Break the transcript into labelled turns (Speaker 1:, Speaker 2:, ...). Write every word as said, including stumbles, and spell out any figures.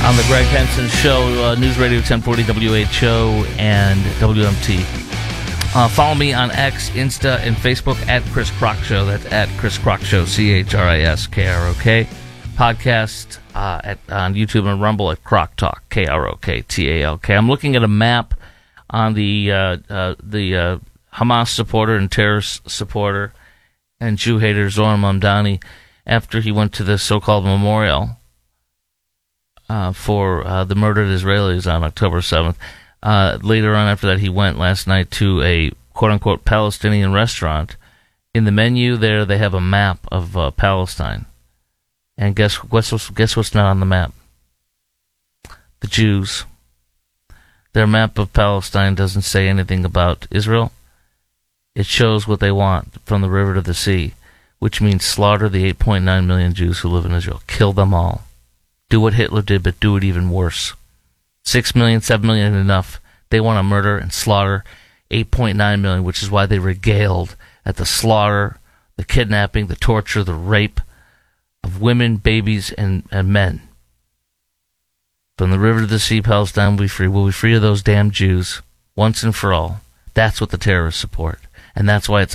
Speaker 1: on the Greg Henson Show, uh, News Radio ten forty W H O and W M T. Uh, follow me on X, Insta, and Facebook at Chris Crock Show. That's at Chris Crock Show, C H R I S K R O K. Podcast uh, at on YouTube and Rumble at Crock Talk, K R O K T A L K. I'm looking at a map on the uh, uh, the uh, Hamas supporter and terrorist supporter and Jew hater Zohar Mamdani after he went to the so-called memorial uh, for uh, the murdered Israelis on October seventh. Uh, later on after that, he went last night to a quote-unquote Palestinian restaurant. In the menu there, they have a map of uh, Palestine. And guess, guess, what's, guess what's not on the map? The Jews. Their map of Palestine doesn't say anything about Israel. It shows what they want from the river to the sea, which means slaughter the eight point nine million Jews who live in Israel. Kill them all. Do what Hitler did, but do it even worse. Six million, seven million enough. They want to murder and slaughter eight point nine million, which is why they regaled at the slaughter, the kidnapping, the torture, the rape of women, babies, and, and men. From the river to the sea, Palestine will be free. Will we free of those damn Jews once and for all? That's what the terrorists support. And that's why it's